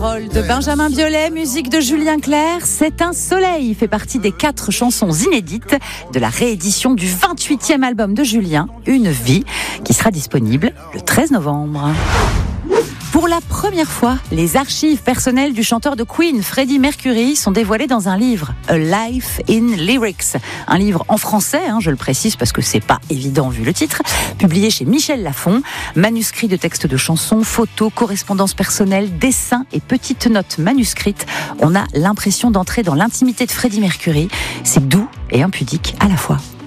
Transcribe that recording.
Paroles de Benjamin Biolay, musique de Julien Clerc. C'est un soleil fait partie des 4 chansons inédites de la réédition du 28e album de Julien, Une vie, qui sera disponible le 13 novembre. Pour la première fois, les archives personnelles du chanteur de Queen, Freddie Mercury, sont dévoilées dans un livre, A Life in Lyrics. Un livre en français, je le précise parce que c'est pas évident vu le titre, publié chez Michel Lafon. Manuscrits de textes de chansons, photos, correspondances personnelles, dessins et petites notes manuscrites. On a l'impression d'entrer dans l'intimité de Freddie Mercury. C'est doux et impudique à la fois.